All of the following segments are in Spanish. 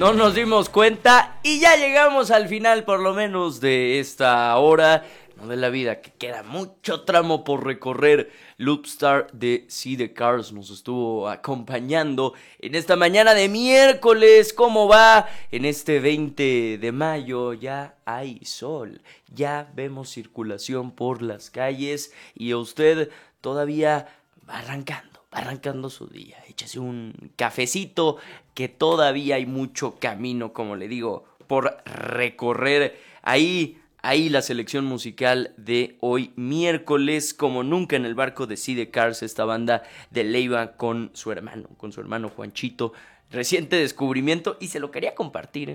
no nos dimos cuenta y ya llegamos al final por lo menos de esta hora, no de la vida, que queda mucho tramo por recorrer. Loopstar de See the Cars nos estuvo acompañando en esta mañana de miércoles. ¿Cómo va? En este 20 de mayo ya hay sol, ya vemos circulación por las calles y a usted todavía va arrancando su día. Échese un cafecito, que todavía hay mucho camino, como le digo, por recorrer. Ahí la selección musical de hoy miércoles, como nunca en el barco de See the Cars, esta banda de Leiva con su hermano Juanchito. Reciente descubrimiento y se lo quería compartir,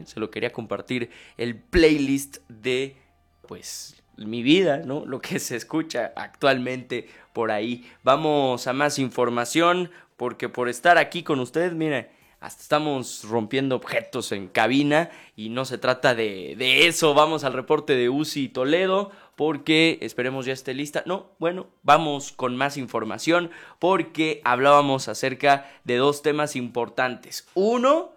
el playlist de, pues, mi vida, ¿no? Lo que se escucha actualmente por ahí. Vamos a más información, porque por estar aquí con ustedes, mire, hasta estamos rompiendo objetos en cabina y no se trata de eso. Vamos al reporte de UCI Toledo, porque esperemos ya esté lista. No, bueno, vamos con más información, porque hablábamos acerca de dos temas importantes. Uno,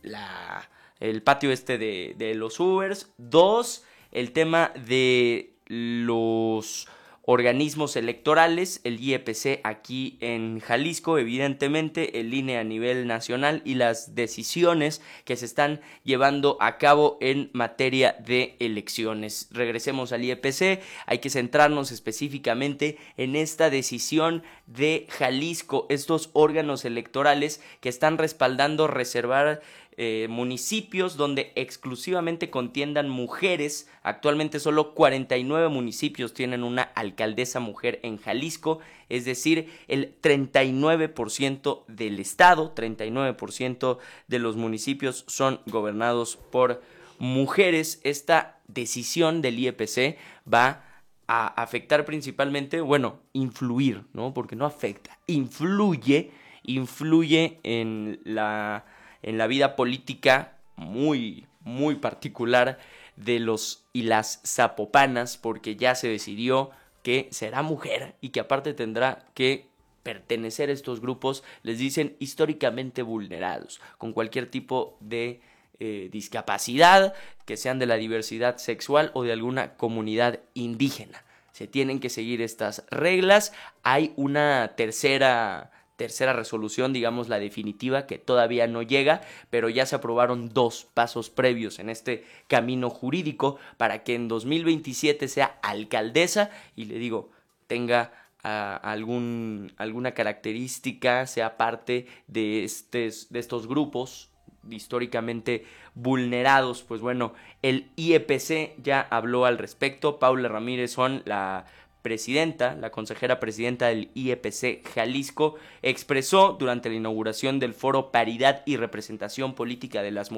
el patio de los Ubers. Dos, el tema de los organismos electorales, el IEPC aquí en Jalisco, evidentemente el INE a nivel nacional y las decisiones que se están llevando a cabo en materia de elecciones. Regresemos al IEPC, hay que centrarnos específicamente en esta decisión de Jalisco, estos órganos electorales que están respaldando reservar municipios donde exclusivamente contiendan mujeres. Actualmente solo 49 municipios tienen una alcaldesa mujer en Jalisco, es decir, el 39% del estado, 39% de los municipios son gobernados por mujeres. Esta decisión del IEPC va a afectar principalmente, influir, ¿no? Porque no afecta, influye en la vida política muy, muy particular de los y las zapopanas, porque ya se decidió que será mujer y que aparte tendrá que pertenecer a estos grupos, les dicen históricamente vulnerados, con cualquier tipo de discapacidad, que sean de la diversidad sexual o de alguna comunidad indígena. Se tienen que seguir estas reglas. Hay una tercera resolución, digamos la definitiva, que todavía no llega, pero ya se aprobaron dos pasos previos en este camino jurídico para que en 2027 sea alcaldesa y le digo, tenga alguna característica, sea parte de estos grupos históricamente vulnerados. Pues bueno, el IEPC ya habló al respecto. Paula Ramírez la consejera presidenta del IEPC Jalisco, expresó durante la inauguración del foro Paridad y Representación Política de las Mujeres